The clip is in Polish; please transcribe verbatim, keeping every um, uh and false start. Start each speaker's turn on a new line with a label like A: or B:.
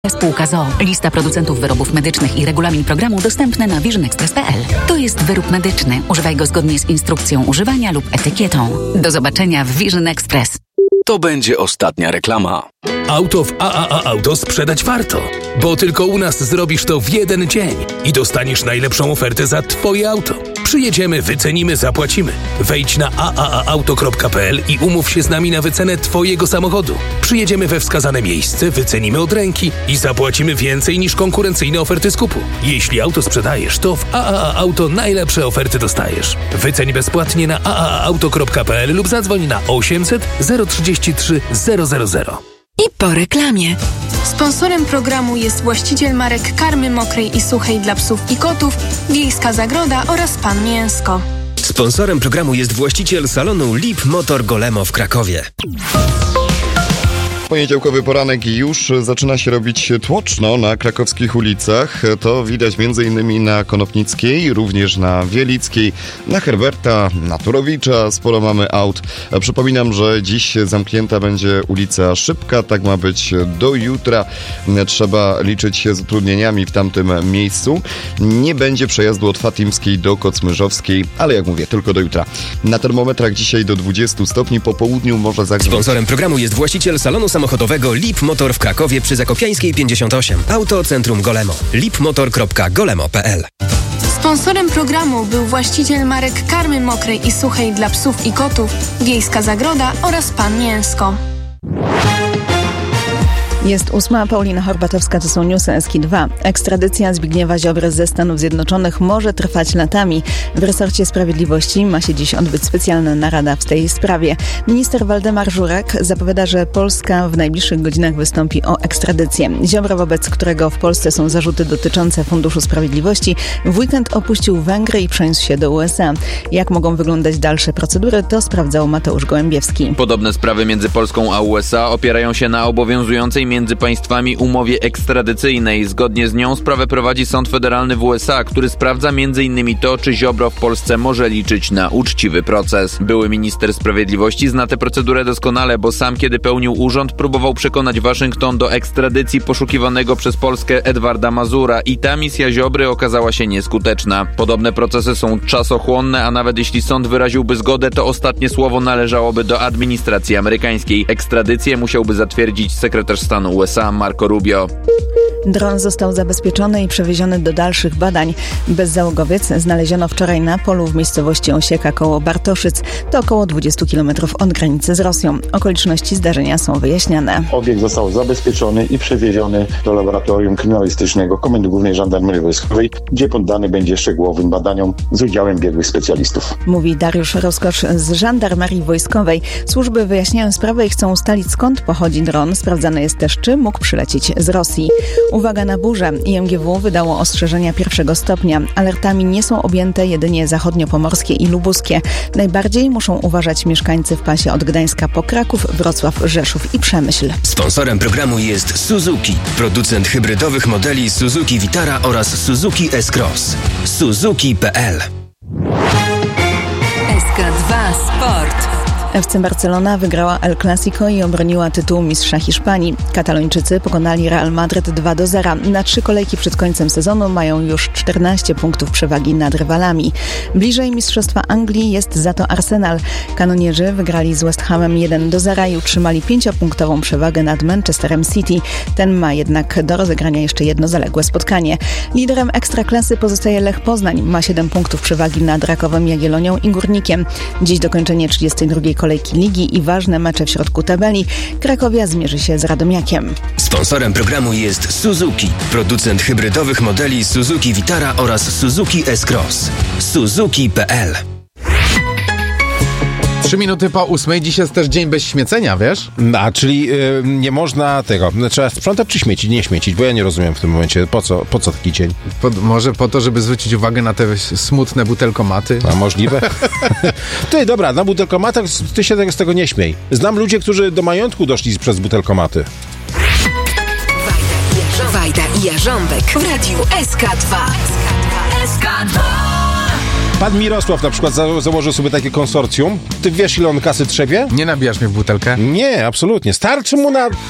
A: Spółka z o o. Lista producentów wyrobów medycznych i regulamin programu dostępne na vision express kropka p l. To jest wyrób medyczny. Używaj go zgodnie z instrukcją używania lub etykietą. Do zobaczenia w Vision Express.
B: To będzie ostatnia reklama. Auto w A A A Auto sprzedać warto, bo tylko u nas zrobisz to w jeden dzień i dostaniesz najlepszą ofertę za Twoje auto. Przyjedziemy, wycenimy, zapłacimy. Wejdź na a a a auto kropka p l i umów się z nami na wycenę Twojego samochodu. Przyjedziemy we wskazane miejsce, wycenimy od ręki i zapłacimy więcej niż konkurencyjne oferty skupu. Jeśli auto sprzedajesz, to w A A A Auto najlepsze oferty dostajesz. Wyceń bezpłatnie na a a a auto kropka p l lub zadzwoń na osiemset zero trzydzieści trzy zero zero zero.
C: I po reklamie. Sponsorem programu jest właściciel marek karmy mokrej i suchej dla psów i kotów, Wiejska Zagroda oraz Pan Mięsko.
D: Sponsorem programu jest właściciel salonu Lip Motor Golemo w Krakowie.
E: Poniedziałkowy poranek już zaczyna się robić tłoczno na krakowskich ulicach. To widać m.in. na Konopnickiej, również na Wielickiej, na Herberta, na Turowicza. Sporo mamy aut. Przypominam, że dziś zamknięta będzie ulica Szybka. Tak ma być do jutra. Trzeba liczyć się z utrudnieniami w tamtym miejscu. Nie będzie przejazdu od Fatimskiej do Kocmyrzowskiej, ale jak mówię, tylko do jutra. Na termometrach dzisiaj do dwudziestu stopni, po południu może zagrzać.
D: Sponsorem programu jest właściciel salonu samochodowego Lip Motor w Krakowie przy Zakopiańskiej pięćdziesiąt osiem. Auto Centrum Golemo. lip motor kropka golemo kropka p l.
C: Sponsorem programu był właściciel marek karmy mokrej i suchej dla psów i kotów, Wiejska Zagroda oraz Pan Mięsko.
F: Jest ósma, Paulina Horbatowska, to są newsy S K dwa. Ekstradycja Zbigniewa Ziobry ze Stanów Zjednoczonych może trwać latami. W resorcie sprawiedliwości ma się dziś odbyć specjalna narada w tej sprawie. Minister Waldemar Żurek zapowiada, że Polska w najbliższych godzinach wystąpi o ekstradycję. Ziobro, wobec którego w Polsce są zarzuty dotyczące Funduszu Sprawiedliwości, w weekend opuścił Węgry i przeniósł się do U S A. Jak mogą wyglądać dalsze procedury, to sprawdzał Mateusz Gołębiewski.
G: Podobne sprawy między Polską a U S A opierają się na obowiązującej między państwami umowie ekstradycyjnej. Zgodnie z nią sprawę prowadzi Sąd Federalny w U S A, który sprawdza m in to, czy Ziobro w Polsce może liczyć na uczciwy proces. Były minister sprawiedliwości zna tę procedurę doskonale, bo sam, kiedy pełnił urząd, próbował przekonać Waszyngton do ekstradycji poszukiwanego przez Polskę Edwarda Mazura i ta misja Ziobry okazała się nieskuteczna. Podobne procesy są czasochłonne, a nawet jeśli sąd wyraziłby zgodę, to ostatnie słowo należałoby do administracji amerykańskiej. Ekstradycję musiałby zatwierdzić sekretarz stanu U S A Marco Rubio.
F: Dron został zabezpieczony i przewieziony do dalszych badań. Bezzałogowiec znaleziono wczoraj na polu w miejscowości Osieka koło Bartoszyc. To około dwudziestu kilometrów od granicy z Rosją. Okoliczności zdarzenia są wyjaśniane.
H: Obiekt został zabezpieczony i przewieziony do laboratorium kryminalistycznego Komendy Głównej Żandarmerii Wojskowej, gdzie poddany będzie szczegółowym badaniom z udziałem biegłych specjalistów.
F: Mówi Dariusz Roskosz z Żandarmerii Wojskowej. Służby wyjaśniają sprawę i chcą ustalić, skąd pochodzi dron. Sprawdzane jest też, czy mógł przylecieć z Rosji. Uwaga na burzę. I M G W wydało ostrzeżenia pierwszego stopnia. Alertami nie są objęte jedynie zachodniopomorskie i lubuskie. Najbardziej muszą uważać mieszkańcy w pasie od Gdańska po Kraków, Wrocław, Rzeszów i Przemyśl.
D: Sponsorem programu jest Suzuki, producent hybrydowych modeli Suzuki Vitara oraz Suzuki S-Cross. Suzuki kropka p l.
A: S K dwa Sport.
F: F C Barcelona wygrała El Clasico i obroniła tytuł mistrza Hiszpanii. Katalończycy pokonali Real Madryt dwa do zera. Na trzy kolejki przed końcem sezonu mają już czternaście punktów przewagi nad rywalami. Bliżej mistrzostwa Anglii jest za to Arsenal. Kanonierzy wygrali z West Hamem jeden do zera i utrzymali pięciopunktową przewagę nad Manchesterem City. Ten ma jednak do rozegrania jeszcze jedno zaległe spotkanie. Liderem Ekstraklasy pozostaje Lech Poznań. Ma siedem punktów przewagi nad Rakowem, Jagiellonią i Górnikiem. Dziś dokończenie trzydziestej drugiej kolejki ligi i ważne mecze w środku tabeli. Krakowia zmierzy się z Radomiakiem.
D: Sponsorem programu jest Suzuki, producent hybrydowych modeli Suzuki Vitara oraz Suzuki S-Cross. Suzuki kropka p l.
I: Trzy minuty po ósmej. Dziś jest też dzień bez śmiecenia, wiesz?
J: A, czyli yy, nie można tego... Trzeba sprzątać czy śmiecić? Nie śmiecić, bo ja nie rozumiem w tym momencie. Po co, po co taki dzień?
I: Po, może po to, żeby zwrócić uwagę na te smutne butelkomaty?
J: A możliwe? Ty, dobra, na butelkomatach ty się z tego nie śmiej. Znam ludzie, którzy do majątku doszli przez butelkomaty.
C: Wajda i Jarząbek w radiu S K dwa. S K dwa.
J: Pan Mirosław na przykład za- założył sobie takie konsorcjum. Ty wiesz, ile on kasy trzepie?
I: Nie nabijasz mnie w butelkę?
J: Nie, absolutnie. Starczy mu na